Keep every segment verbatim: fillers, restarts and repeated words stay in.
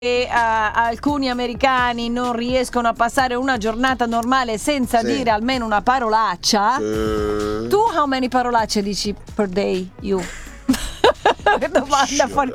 E uh, alcuni americani non riescono a passare una giornata normale senza Sì. dire almeno una parolaccia. Sì. Tu how many parolacce dici per day? You? Domanda fuori.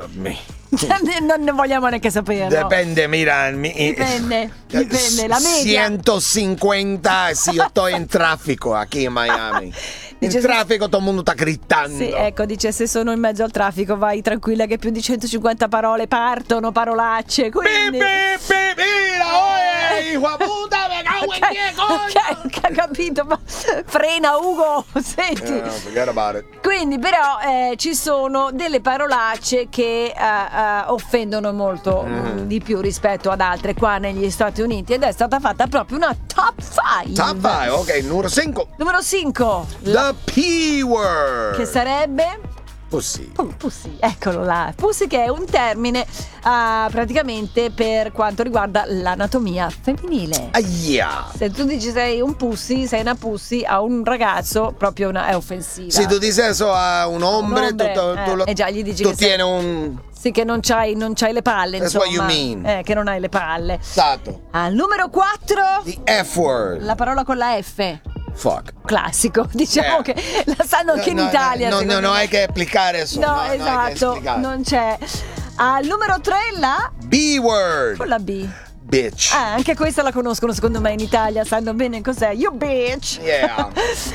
Non ne vogliamo neanche sapere. Dipende, mira. Mi, Dipende, dipende, la media. centocinquanta se io sto in traffico qui in Miami. In Dice, traffico tutto il mondo sta gridando. Sì, ecco, dice se sono in mezzo al traffico vai tranquilla che più di centocinquanta parole partono, parolacce, quindi... Bip, bip, bip, mira, oye, hijo de puta, me cago in te, coño. Ok, ho capito, ma frena Ugo, senti. Yeah, forget about it. Quindi però eh, ci sono delle parolacce che eh, eh, offendono molto Mm. mh, di più rispetto ad altre qua negli Stati Uniti ed è stata fatta proprio una top five. Top five, ok, numero cinque. Numero cinque. The P-word. Che sarebbe? Pussy. Oh, pussy, eccolo là. Pussy che è un termine uh, praticamente per quanto riguarda l'anatomia femminile. Aia. Se tu dici sei un pussy, sei una pussy, a un ragazzo proprio una, è offensiva. Se tu dici eso a un hombre, Un hombre, tu, tu, eh, tu lo- e già gli dici tu che sei- tieni un... Sì, che non c'hai, non c'hai le palle, That's insomma. what you mean. Eh, che non hai le palle. Esatto. Al numero quattro, The F-word. la parola con la F. Fuck. Classico, diciamo Eh. che la sanno anche in No, no, Italia. No, no, secondo no me. hai che applicare eso. No, no, no hay que esatto, explicar. non c'è. Al numero tre la B-word. con la B. Bitch. Ah, anche questa la conoscono secondo me in Italia, sanno bene cos'è. You bitch. Yeah.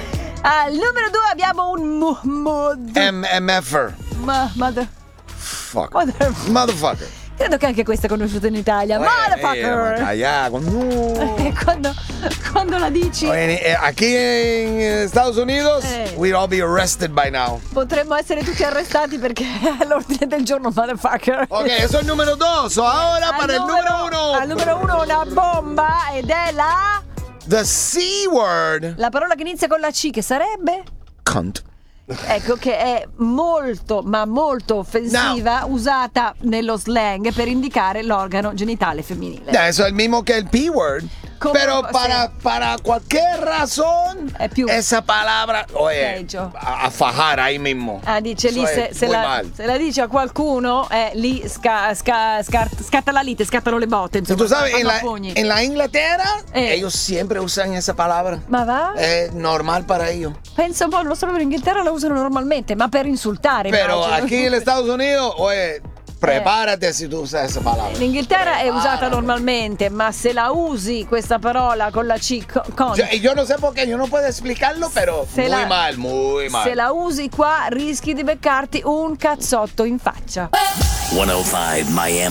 Al numero due abbiamo un mu- mod- M- MFer. ma- mother- Fuck. mother- Motherfucker. Credo che anche questa è conosciuta in Italia. Motherfucker. Eh, allá, no. E quando, quando la dici Oye, eh, aquí en Estados Unidos, Eh. we'd all be arrested by now. potremmo essere tutti arrestati perché è all'ordine del giorno, motherfucker. Ok, eso es el número dos. Ahora Al para el número uno. Al numero uno una bomba ed è la The C-word. la parola che inizia con la C, che sarebbe? Cunt. Ecco, che è molto, ma molto offensiva, usata nello slang per indicare l'organo genitale femminile. Ya, eso es el mismo que el P-word. ¿Cómo? Pero O para, sea, para cualquier razón, Es più- esa palabra, oye, Peggio. a, a fajar ahí mismo. Ah, dice lì Eso se, es se muy la, mal. se la dice a qualcuno, eh, lì sca- sca- scar- scatta la lite, scattano le botte. Y Insomma, tú sabes, en fanno la, pugni. en la Inglaterra, Eh. ellos siempre usan esa palabra. Ma va? Es normal para ellos. Penso un po', non solo per Inghilterra la usano normalmente, ma per insultare. Pero immagino. aquí en Estados Unidos, oye, prepárate si tú usas esa palabra. In Inghilterra è usata Prepárate. normalmente, ma se la usi questa parola con la C, co- con, Yo, yo no sé por qué, yo no puedo explicarlo, pero Se muy la- mal, muy mal. se la usi qua rischi di beccarti un cazzotto in faccia. centocinque Miami